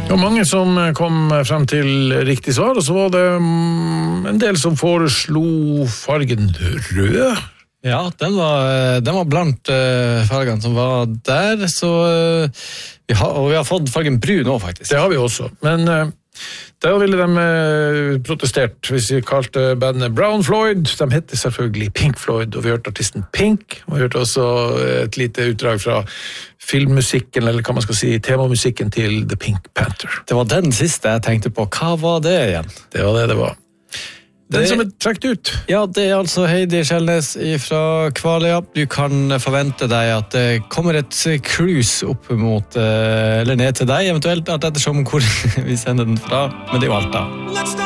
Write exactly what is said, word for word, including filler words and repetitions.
Det var mange som kom frem til riktig svar, og så var det en del som foreslo fargen rød. Ja, den var, den var blant uh, fargene som var der, så uh, vi har, og vi har fått fargen brun nå faktisk. Det har vi også, men uh, da ville de uh, protestert hvis vi kalte bandet Brown Floyd. De heter selvfølgelig Pink Floyd, og vi hørte artisten Pink, og vi hørte også et lite utdrag fra filmmusikken, eller hva man skal si, temamusikken til The Pink Panther. Det var den siste jeg tenkte på. Hva var det igjen? Det var det det var. Den det, som er trekt ut. Ja, det er altså Heidi Skjelnes fra Kvaløya. Du kan forvente deg at det kommer et cruise opp mot, eller ned til deg, eventuelt, ettersom hvor vi sender den fra, men det er jo alt da.